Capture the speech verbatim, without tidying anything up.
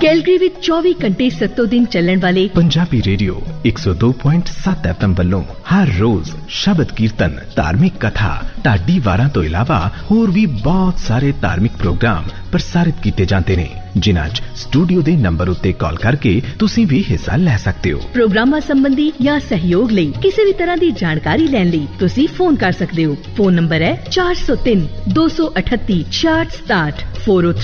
Calgary ਵਿੱਚ ਚੌਵੀ ਘੰਟੇ ਸੱਤੋਂ ਦਿਨ ਚੱਲਣ ਵਾਲੇ ਪੰਜਾਬੀ ਰੇਡੀਓ ਇੱਕ ਸੌ ਦੋ ਪੁਆਇੰਟ ਸੱਤ ਐਫ ਐਮ ਵੱਲੋਂ ਹਰ ਰੋਜ਼ ਸ਼ਬਦ ਕੀਰਤਨ, ਧਾਰਮਿਕ ਕਥਾ, ਢਾਡੀ ਵਾਰਾਂ ਤੋਂ ਇਲਾਵਾ ਹੋਰ ਵੀ ਬਹੁਤ ਸਾਰੇ ਧਾਰਮਿਕ ਪ੍ਰੋਗਰਾਮ ਪ੍ਰਸਾਰਿਤ ਕੀਤੇ ਜਾਂਦੇ ਨੇ, ਜਿਨ੍ਹਾਂ 'ਚ ਸਟੂਡੀਓ ਦੇ ਨੰਬਰ ਉੱਤੇ ਕਾਲ ਕਰਕੇ ਤੁਸੀਂ ਵੀ ਹਿੱਸਾ ਲੈ ਸਕਦੇ ਹੋ। ਪ੍ਰੋਗਰਾਮਾਂ ਸੰਬੰਧੀ ਜਾਂ ਸਹਿਯੋਗ ਲਈ ਕਿਸੇ ਵੀ ਤਰ੍ਹਾਂ ਦੀ ਜਾਣਕਾਰੀ ਲੈਣ ਲਈ ਤੁਸੀਂ ਫੋਨ ਕਰ ਸਕਦੇ ਹੋ। ਫੋਨ ਨੰਬਰ ਹੈ ਚਾਰ ਸੌ ਤਿੰਨ ਦੋ ਸੌ ਅਠੱਤੀ ਛਿਆਹਠ ਸਤਾਹਠ ਚਾਰ ਸੌ ਤਿੰਨ